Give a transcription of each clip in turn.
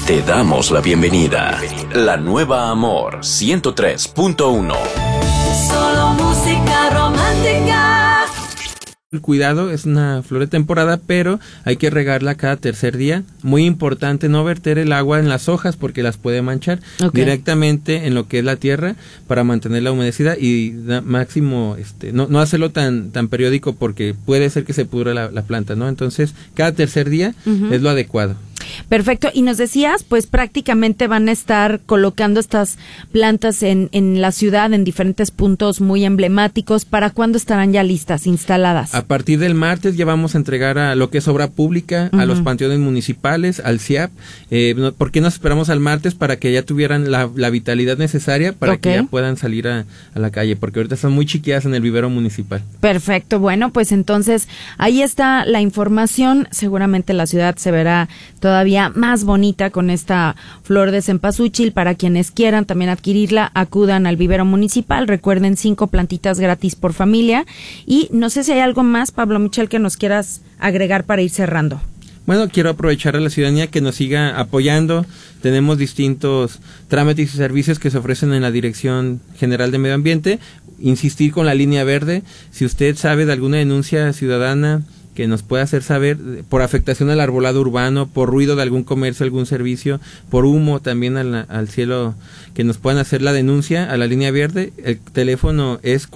Te damos la bienvenida. La nueva Amor 103.1. Solo música romántica. El cuidado es una flor de temporada, pero hay que regarla cada tercer día. Muy importante no verter el agua en las hojas porque las puede manchar directamente en lo que es la tierra para mantenerla humedecida y máximo no hacerlo tan periódico porque puede ser que se pudra la planta, ¿no? Entonces, cada tercer día es lo adecuado. Perfecto, y nos decías, pues prácticamente van a estar colocando estas plantas en la ciudad, en diferentes puntos muy emblemáticos. ¿Para cuándo estarán ya listas, instaladas? A partir del martes ya vamos a entregar a lo que es obra pública, a los panteones municipales, al CIAP. ¿Por qué nos esperamos al martes? Para que ya tuvieran la vitalidad necesaria para que ya puedan salir a la calle, porque ahorita están muy chiquillas en el vivero municipal. Perfecto, bueno, pues entonces ahí está la información. Seguramente la ciudad se verá todavía más bonita con esta flor de cempasúchil. Para quienes quieran también adquirirla, acudan al vivero municipal. Recuerden, 5 plantitas gratis por familia. Y no sé si hay algo más, Pablo Michel, que nos quieras agregar para ir cerrando. Bueno, quiero aprovechar a la ciudadanía que nos siga apoyando. Tenemos distintos trámites y servicios que se ofrecen en la Dirección General de Medio Ambiente. Insistir con la línea verde. Si usted sabe de alguna denuncia ciudadana que nos pueda hacer saber por afectación al arbolado urbano, por ruido de algún comercio, algún servicio, por humo también al cielo, que nos puedan hacer la denuncia a la línea verde. El teléfono es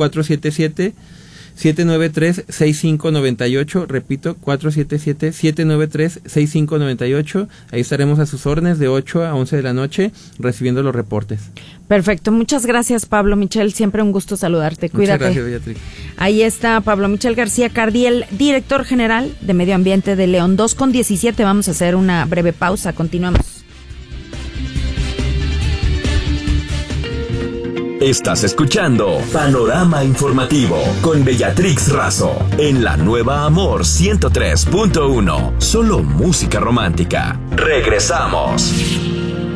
477-793-6598, repito, 477-793-6598. Ahí estaremos a sus órdenes de 8 a 11 de la noche recibiendo los reportes. Perfecto, muchas gracias, Pablo Michel, siempre un gusto saludarte, cuídate. Muchas gracias, Beatriz. Ahí está Pablo Michel García Cardiel, director general de Medio Ambiente de León. 2:17, vamos a hacer una breve pausa, continuamos. Estás escuchando Panorama Informativo con Beatriz Razo en la nueva Amor 103.1. Solo música romántica. Regresamos.